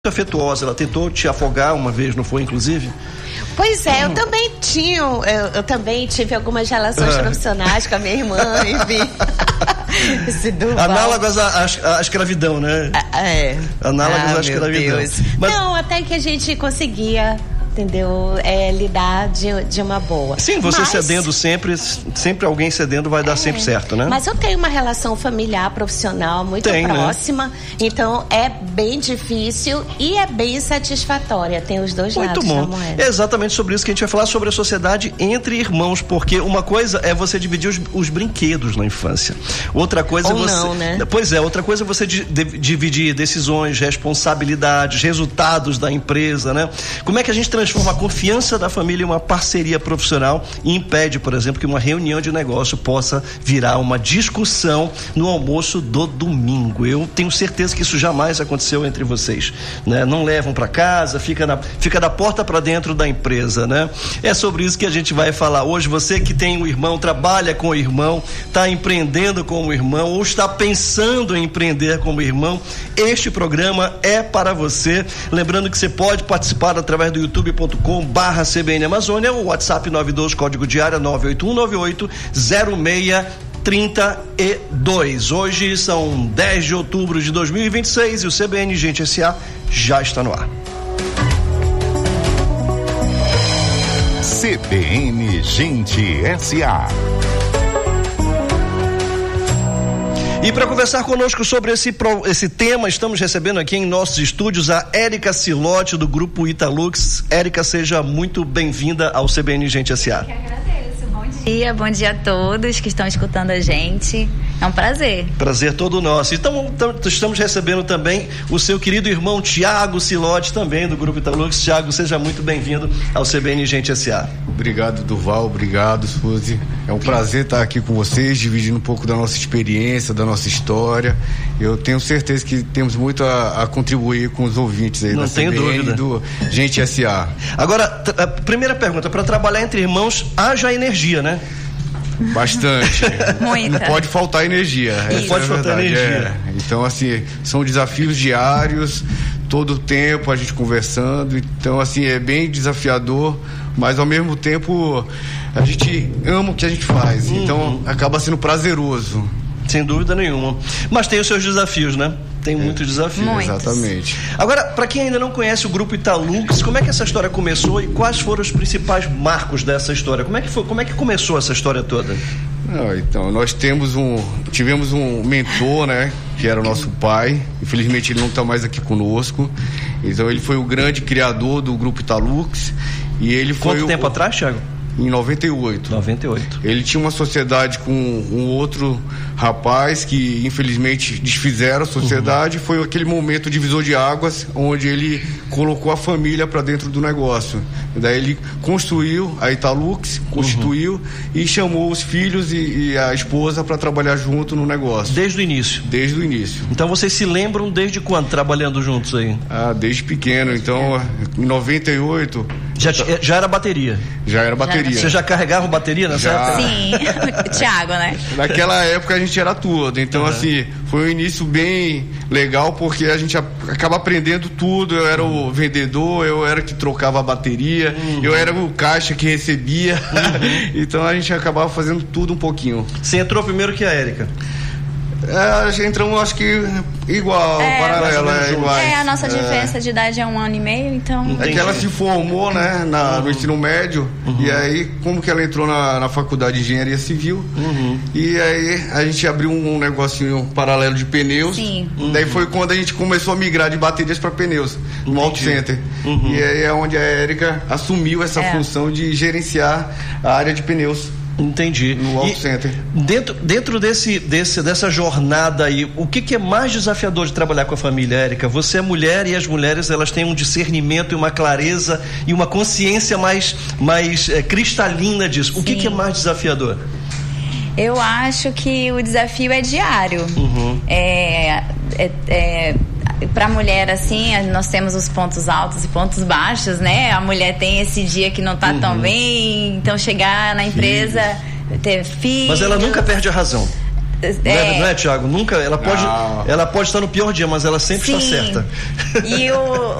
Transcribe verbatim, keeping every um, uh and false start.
afetuosa, ela tentou te afogar uma vez, não foi, inclusive? Pois é, eu também tinha, eu, eu também tive algumas relações é. profissionais com a minha irmã, enfim. Análogas à, à, à escravidão, né? É. Análogas ah, à escravidão. Mas... Não, até que a gente conseguia, entendeu? É, lidar de, de uma boa. Sim, você mas... cedendo sempre, sempre alguém cedendo vai dar é, sempre certo, né? Mas eu tenho uma relação familiar, profissional muito Tem, próxima, né? Então é bem difícil e é bem satisfatória. Tem os dois muito lados bom. da moeda. É exatamente sobre isso que a gente vai falar, sobre a sociedade entre irmãos, porque uma coisa é você dividir os, os brinquedos na infância. Outra coisa Ou é você... não, né? Pois é, outra coisa é você de, de, dividir decisões, responsabilidades, resultados da empresa, né? Como é que a gente transforma a confiança da família em uma parceria profissional e impede, por exemplo, que uma reunião de negócio possa virar uma discussão no almoço do domingo. Eu tenho certeza que isso jamais aconteceu entre vocês, né? Não levam para casa, fica, na, fica da porta para dentro da empresa, né? É sobre isso que a gente vai falar hoje. Você que tem um irmão, trabalha com o irmão, está empreendendo com o irmão ou está pensando em empreender com o irmão, este programa é para você. Lembrando que você pode participar através do youtube ponto com barra C B N Amazônia, o WhatsApp nove dois, código de área nove oito um nove oito zero seis trinta e dois. Hoje são dez de outubro de dois mil e vinte e seis e o C B N Gente S A já está no ar. C B N Gente S A. E para conversar conosco sobre esse, esse tema, estamos recebendo aqui em nossos estúdios a Érica Silotti, do Grupo Italux. Érica, seja muito bem-vinda ao C B N Gente S A. Eu que agradeço. Bom dia, bom dia a todos que estão escutando a gente. É um prazer. Prazer todo nosso. Então, estamos recebendo também o seu querido irmão Tiago Silotti, também do Grupo Italux. Tiago, seja muito bem-vindo ao C B N Gente S A. Obrigado, Duval. Obrigado, Suzy. É um prazer estar aqui com vocês, dividindo um pouco da nossa experiência, da nossa história. Eu tenho certeza que temos muito a, a contribuir com os ouvintes aí. Não da tenho C B N dúvida. Do Gente S A. Agora, a primeira pergunta, para trabalhar entre irmãos, haja energia, né? Bastante. Muita. Não pode faltar energia. Não pode é faltar energia. É. Então, assim, são desafios diários, todo o tempo a gente conversando. Então, assim, é bem desafiador, mas ao mesmo tempo a gente ama o que a gente faz. Uhum. Então, acaba sendo prazeroso. Sem dúvida nenhuma. Mas tem os seus desafios, né? Tem é. muitos desafios. Muitos. Exatamente. Agora, para quem ainda não conhece o Grupo Italux, como é que essa história começou e quais foram os principais marcos dessa história? Como é que foi, como é que começou essa história toda? Ah, então, nós temos um, tivemos um mentor, né? Que era o nosso pai. Infelizmente ele não está mais aqui conosco. Então ele foi o grande criador do Grupo Italux. E ele foi Quanto o, tempo atrás, Thiago? Em noventa e oito. noventa e oito. Ele tinha uma sociedade com um outro rapaz que infelizmente desfizeram a sociedade. Uhum. Foi aquele momento divisor de águas onde ele colocou a família para dentro do negócio. Daí ele construiu a Italux, constituiu uhum. e chamou os filhos e, e a esposa para trabalhar junto no negócio. Desde o início? Desde o início. Então vocês se lembram desde quando trabalhando juntos aí? Ah, desde pequeno. Então, em noventa e oito... Já, já era bateria? Já era bateria. Você já carregava bateria nessa já. época? Sim, Thiago, né? Naquela época a gente era tudo. Então, uhum. assim, foi um início bem legal porque a gente acaba aprendendo tudo. Eu era o vendedor, eu era que trocava a bateria, uhum. eu era o caixa que recebia. Uhum. Então a gente acabava fazendo tudo um pouquinho. Você entrou primeiro que a Érica? É, entramos, acho que igual, é, paralela, é igual. É, a nossa diferença é. de idade é um ano e meio, então... Entendi. É que ela se formou, né, na, uhum. no ensino médio, uhum. e aí, como que ela entrou na, na faculdade de engenharia civil, uhum. e aí a gente abriu um negocinho paralelo de pneus. Sim. Uhum. Daí foi quando a gente começou a migrar de baterias para pneus, no Auto Center. Uhum. E aí é onde a Érica assumiu essa é. função de gerenciar a área de pneus. Entendi. No Auto Center. Dentro, dentro desse, desse, dessa jornada aí, o que, que é mais desafiador de trabalhar com a família, Érica? Você é mulher e as mulheres elas têm um discernimento e uma clareza e uma consciência mais, mais é, cristalina disso. O que, que é mais desafiador? Eu acho que o desafio é diário. Uhum. É, é, é, para a mulher, assim, nós temos os pontos altos e pontos baixos, né? A mulher tem esse dia que não tá uhum. tão bem, então chegar na empresa, filhos. ter filhos. Mas ela nunca perde a razão. Não é, não é, Thiago? Nunca, ela pode, ela pode estar no pior dia, mas ela sempre Sim. está certa. E o,